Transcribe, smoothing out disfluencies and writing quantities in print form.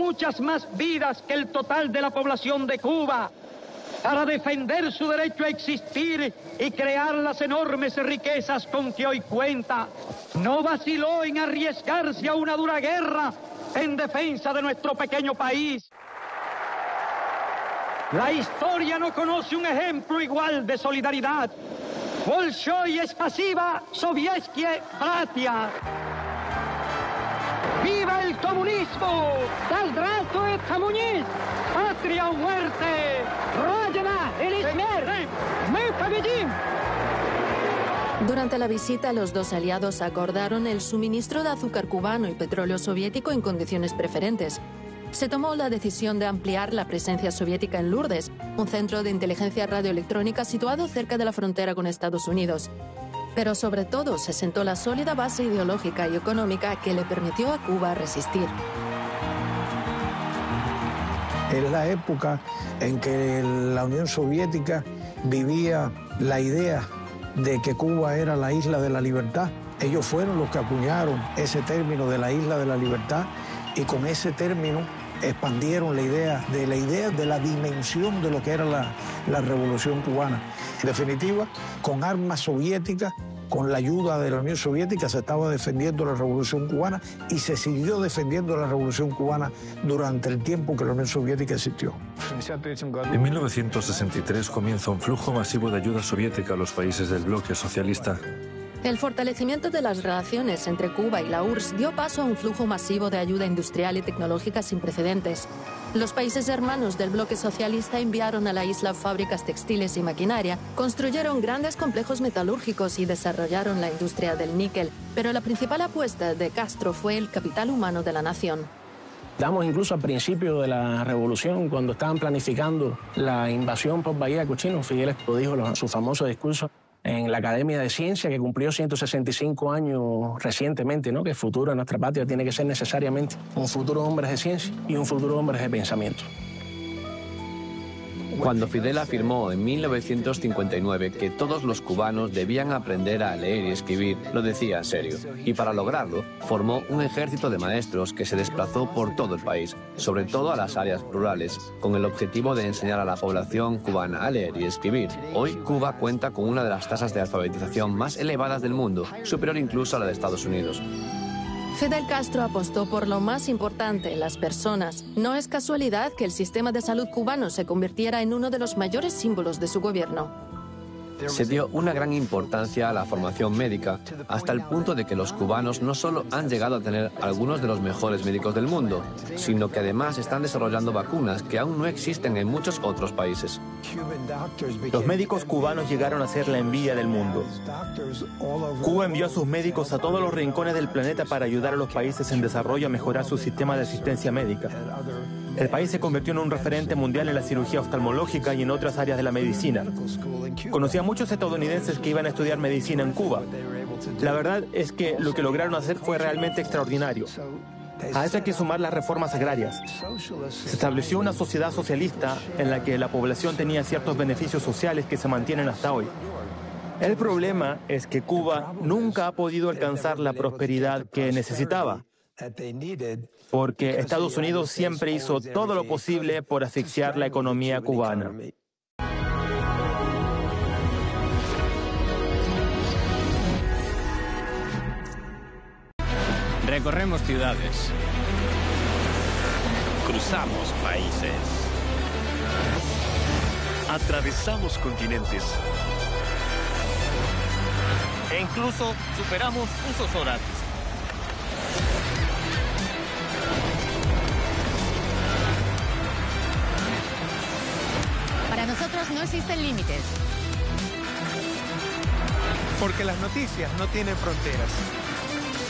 muchas más vidas que el total de la población de Cuba, para defender su derecho a existir y crear las enormes riquezas con que hoy cuenta, no vaciló en arriesgarse a una dura guerra en defensa de nuestro pequeño país. La historia no conoce un ejemplo igual de solidaridad. Bolshoi Spasiba, Sovietskie Bratia. ¡Viva el comunismo! ¡Здравствует коммунизм! ¡Patria o muerte! ¡Родина или смерть! ¡Мы победим! Durante la visita, los dos aliados acordaron el suministro de azúcar cubano y petróleo soviético en condiciones preferentes. Se tomó la decisión de ampliar la presencia soviética en Lourdes, un centro de inteligencia radioelectrónica situado cerca de la frontera con Estados Unidos. Pero sobre todo se sentó la sólida base ideológica y económica que le permitió a Cuba resistir. Es la época en que la Unión Soviética vivía la idea de que Cuba era la isla de la libertad. Ellos fueron los que acuñaron ese término de la isla de la libertad y con ese término expandieron la idea de la dimensión de lo que era la revolución cubana. En definitiva, con armas soviéticas, con la ayuda de la Unión Soviética, se estaba defendiendo la revolución cubana y se siguió defendiendo la revolución cubana durante el tiempo que la Unión Soviética existió. En 1963 comienza un flujo masivo de ayuda soviética a los países del bloque socialista. El fortalecimiento de las relaciones entre Cuba y la URSS dio paso a un flujo masivo de ayuda industrial y tecnológica sin precedentes. Los países hermanos del bloque socialista enviaron a la isla fábricas textiles y maquinaria, construyeron grandes complejos metalúrgicos y desarrollaron la industria del níquel. Pero la principal apuesta de Castro fue el capital humano de la nación. Damos incluso al principio de la revolución, cuando estaban planificando la invasión por Bahía de Cochinos, Fidel lo dijo en su famoso discurso en la Academia de Ciencia, que cumplió 165 años recientemente, ¿no? Que el futuro de nuestra patria tiene que ser necesariamente un futuro de hombres de ciencia y un futuro de hombres de pensamiento. Cuando Fidel afirmó en 1959 que todos los cubanos debían aprender a leer y escribir, lo decía en serio. Y para lograrlo, formó un ejército de maestros que se desplazó por todo el país, sobre todo a las áreas rurales, con el objetivo de enseñar a la población cubana a leer y escribir. Hoy, Cuba cuenta con una de las tasas de alfabetización más elevadas del mundo, superior incluso a la de Estados Unidos. Fidel Castro apostó por lo más importante, las personas. No es casualidad que el sistema de salud cubano se convirtiera en uno de los mayores símbolos de su gobierno. Se dio una gran importancia a la formación médica, hasta el punto de que los cubanos no solo han llegado a tener algunos de los mejores médicos del mundo, sino que además están desarrollando vacunas que aún no existen en muchos otros países. Los médicos cubanos llegaron a ser la envidia del mundo. Cuba envió a sus médicos a todos los rincones del planeta para ayudar a los países en desarrollo a mejorar su sistema de asistencia médica. El país se convirtió en un referente mundial en la cirugía oftalmológica y en otras áreas de la medicina. Conocí a muchos estadounidenses que iban a estudiar medicina en Cuba. La verdad es que lo que lograron hacer fue realmente extraordinario. A eso hay que sumar las reformas agrarias. Se estableció una sociedad socialista en la que la población tenía ciertos beneficios sociales que se mantienen hasta hoy. El problema es que Cuba nunca ha podido alcanzar la prosperidad que necesitaba, porque Estados Unidos siempre hizo todo lo posible por asfixiar la economía cubana. Recorremos ciudades, cruzamos países, atravesamos continentes e incluso superamos usos horarios. Para nosotros no existen límites. Porque las noticias no tienen fronteras.